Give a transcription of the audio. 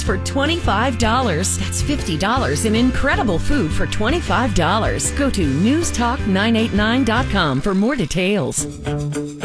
for $25. That's $50 in incredible food for $25. Go to newstalk989.com for more details.